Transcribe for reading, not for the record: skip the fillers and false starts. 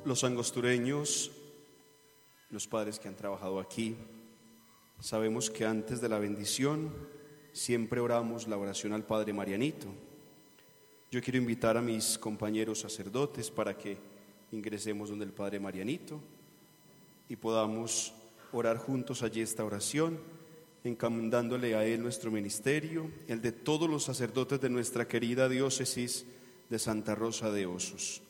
los angostureños, los padres que han trabajado aquí, sabemos que antes de la bendición siempre oramos la oración al Padre Marianito. Yo quiero invitar a mis compañeros sacerdotes para que ingresemos donde el Padre Marianito y podamos orar juntos allí esta oración, encomendándole a él nuestro ministerio, el de todos los sacerdotes de nuestra querida diócesis de Santa Rosa de Osos.